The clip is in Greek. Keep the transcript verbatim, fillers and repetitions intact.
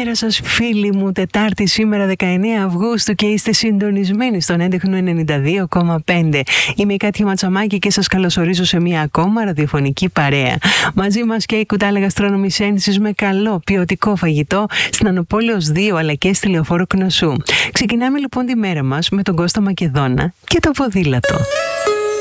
Καλημέρα σας φίλοι μου, Τετάρτη σήμερα δεκαεννέα Αυγούστου και είστε συντονισμένοι στον έντεχνο ενενήντα δύο κόμμα πέντε. Είμαι η Κάτια Ματσαμάκη και σας καλωσορίζω σε μια ακόμα ραδιοφωνική παρέα. Μαζί μας και η κουτάλα γαστρόνομης Ένσης με καλό ποιοτικό φαγητό στην Ανοπόλεως δύο αλλά και στη Λεωφόρο Κνωσού. Ξεκινάμε λοιπόν τη μέρα μας με τον Κώστα Μακεδόνα και το ποδήλατο.